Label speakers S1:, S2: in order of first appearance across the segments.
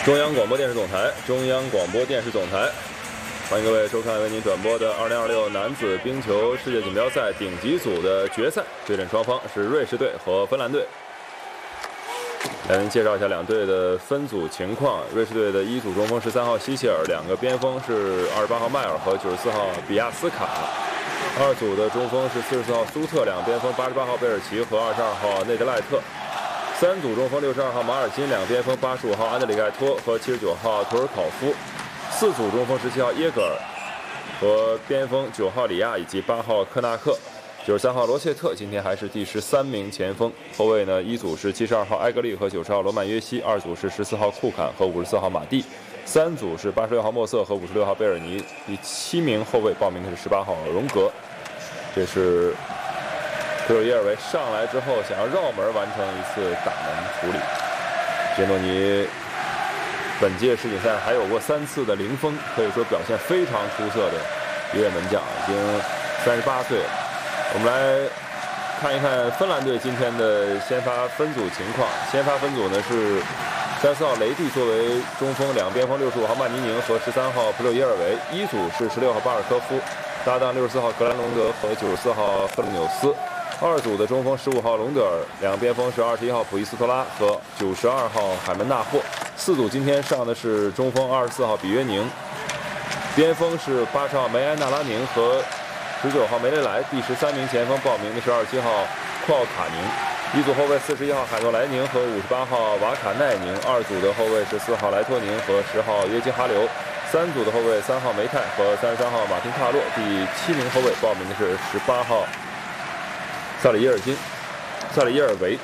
S1: 中央广播电视总台，中央广播电视总台，欢迎各位收看为您转播的2026男子冰球世界锦标赛顶级组的决赛，对阵双方是瑞士队和芬兰队。来，您介绍一下两队的分组情况。瑞士队的一组中锋13号希切尔，两个边锋是28号迈尔和94号比亚斯卡。二组的中锋是44号苏特，两个边锋88号贝尔奇和22号内德赖特。三组中锋62号马尔金，两个边锋85号安德里盖托和79号图尔考夫。四组中锋17号耶格尔和边锋9号里亚以及8号科纳克。93号罗切特今天还是第13名前锋。后卫呢，一组是72号埃格利和90号罗曼约西，二组是14号库坎和54号马蒂，三组是86号莫瑟和56号贝尔尼。第7名后卫报名的是18号荣格。这是克罗耶尔维上来之后想要绕门完成一次打门处理。杰诺尼本届世锦赛还有过3次的零封，可以说表现非常出色的一位门将，已经38岁了。我们来看一看芬兰队今天的先发分组情况。先发分组呢是34号雷蒂作为中锋，两边锋65号曼尼宁和13号普柳耶尔维。一组是16号巴尔科夫，搭档64号格兰隆德和94号赫鲁纽斯。二组的中锋15号隆德尔，两边锋是21号普伊斯托拉和92号海门纳霍。四组今天上的是中锋24号比约宁，边锋是80号梅埃纳拉宁和19号梅雷莱。第13名前锋报名的是27号库奥卡宁。一组后卫41号海诺莱宁和58号瓦卡奈宁。二组的后卫是4号莱托宁和10号约基哈留。三组的后卫3号梅泰和33号马丁卡洛。第7名后卫报名的是18号萨里耶尔维。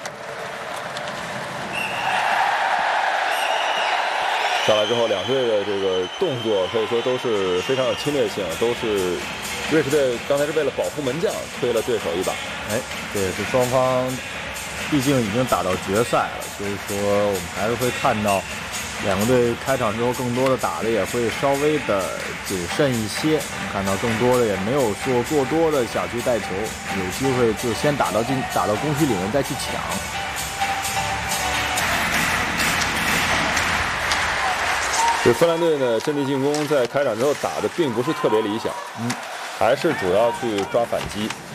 S1: 上来之后，两队的这个动作可以说都是非常有侵略性，都是瑞士队刚才是为了保护门将推了对手一把。
S2: 这也是双方毕竟已经打到决赛了，所以说我们还是会看到两个队开场之后更多的打的也会稍微的谨慎一些。我们看到更多的也没有说过多的想去带球，有机会就先打到攻区里面再去抢。
S1: 这芬兰队呢，阵地进攻在开场之后打的并不是特别理想，还是主要去抓反击。